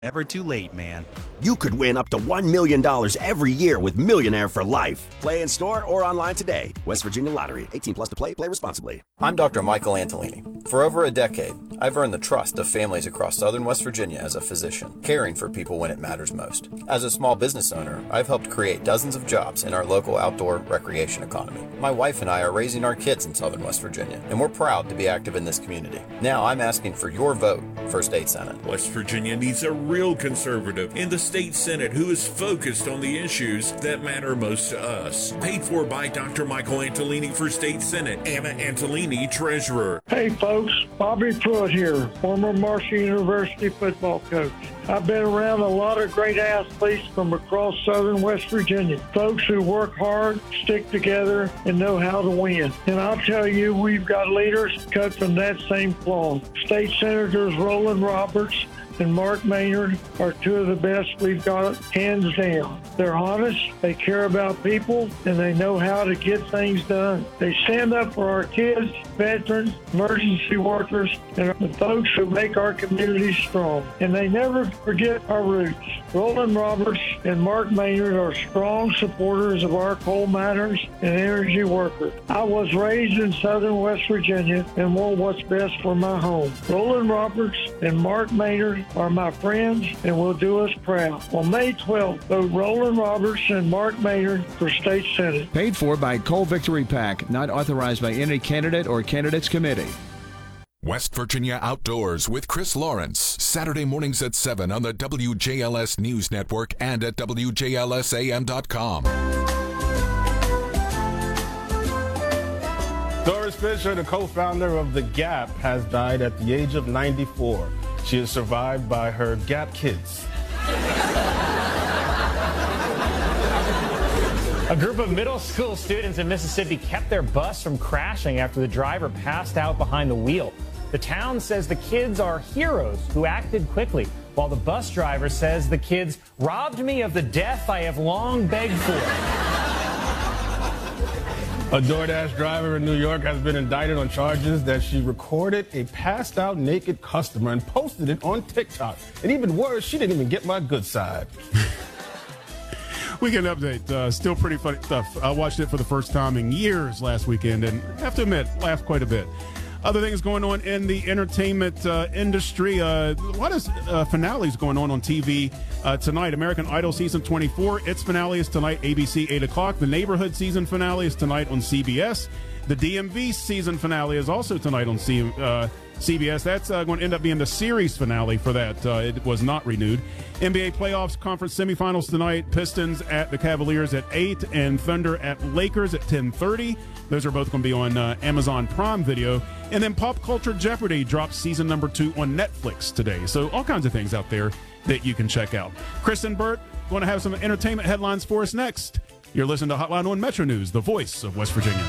Never too late, man. You could win up to $1 million every year with Millionaire for Life. Play in store or online today. West Virginia Lottery. 18 plus to play. Play responsibly. I'm Dr. Michael Antolini. For over a decade, I've earned the trust of families across southern West Virginia as a physician, caring for people when it matters most. As a small business owner, I've helped create dozens of jobs in our local outdoor recreation economy. My wife and I are raising our kids in southern West Virginia, and we're proud to be active in this community. Now I'm asking for your vote for State Senate. West Virginia needs a real conservative in the State Senate who is focused on the issues that matter most to us. Paid for by Dr. Michael Antolini for State Senate. Anna Antolini, Treasurer. Hey folks, Bobby Pruitt here, former Marshall University football coach. I've been around a lot of great athletes from across southern West Virginia. Folks who work hard, stick together, and know how to win. And I'll tell you, we've got leaders cut from that same cloth. State Senators Roland Roberts and Mark Maynard are two of the best we've got, hands down. They're honest, they care about people, and they know how to get things done. They stand up for our kids, veterans, emergency workers, and the folks who make our community strong. And they never forget our roots. Roland Roberts and Mark Maynard are strong supporters of our coal miners and energy workers. I was raised in southern West Virginia and want what's best for my home. Roland Roberts and Mark Maynard are my friends and will do us proud. On May 12th, vote Roland Roberts and Mark Maynard for State Senate. Paid for by Coal Victory PAC, not authorized by any candidate or candidates committee. West Virginia Outdoors with Chris Lawrence, Saturday mornings at 7 on the WJLS News Network and at WJLSAM.com. Doris Fisher, the co-founder of The Gap, has died at the age of 94. She is survived by her Gap kids. A group of middle school students in Mississippi kept their bus from crashing after the driver passed out behind the wheel. The town says the kids are heroes who acted quickly, while the bus driver says the kids robbed me of the death I have long begged for. A DoorDash driver in New York has been indicted on charges that she recorded a passed out naked customer and posted it on TikTok. And even worse, she didn't even get my good side. Weekend update, still pretty funny stuff. I watched it for the first time in years last weekend and I have to admit, laughed quite a bit. Other things going on in the entertainment industry. A lot of finales going on TV tonight. American Idol Season 24. Its finale is tonight, ABC, 8 o'clock. The Neighborhood season finale is tonight on CBS. The DMV season finale is also tonight on CBS. That's going to end up being the series finale for that. It was not renewed. NBA playoffs conference semifinals tonight. Pistons at the Cavaliers at 8 and Thunder at Lakers at 10:30. Those are both going to be on Amazon Prime Video. And then Pop Culture Jeopardy drops season number 2 on Netflix today. So all kinds of things out there that you can check out. Kristen Burt going to have some entertainment headlines for us next. You're listening to Hotline on Metro News, the voice of West Virginia.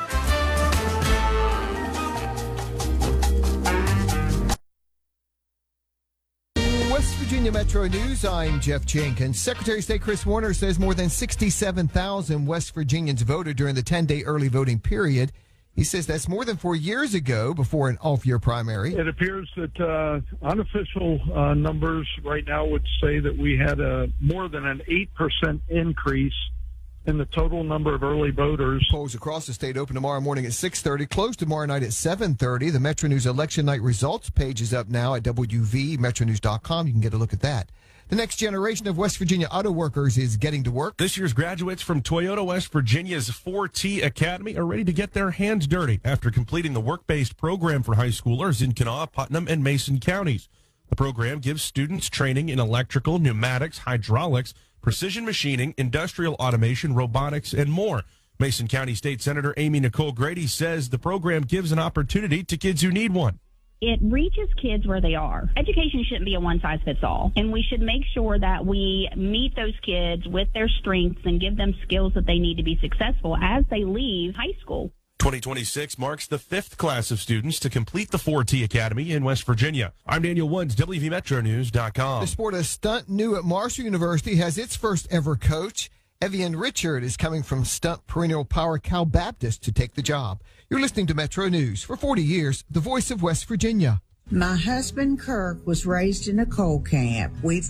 West Virginia Metro News, I'm Jeff Jenkins. Secretary of State Chris Warner says more than 67,000 West Virginians voted during the 10-day early voting period. He says that's more than 4 years ago before an off-year primary. It appears that unofficial numbers right now would say that we had more than an 8% increase in the total number of early voters. Polls across the state open tomorrow morning at 6:30, closed tomorrow night at 7:30. The Metro News election night results page is up now at WVMetroNews.com. You can get a look at that. The next generation of West Virginia auto workers is getting to work. This year's graduates from Toyota West Virginia's 4T Academy are ready to get their hands dirty after completing the work-based program for high schoolers in Kanawha, Putnam, and Mason counties. The program gives students training in electrical, pneumatics, hydraulics, precision machining, industrial automation, robotics, and more. Mason County State Senator Amy Nicole Grady says the program gives an opportunity to kids who need one. It reaches kids where they are. Education shouldn't be a one-size-fits-all, and we should make sure that we meet those kids with their strengths and give them skills that they need to be successful as they leave high school. 2026 marks the 5th class of students to complete the 4T Academy in West Virginia. I'm Daniel Woods, WVMetroNews.com. The sport of stunt new at Marshall University has its first ever coach. Evian Richard is coming from Stunt Perennial Power Cal Baptist to take the job. You're listening to Metro News. For 40 years, the voice of West Virginia. My husband Kirk was raised in a coal camp. We've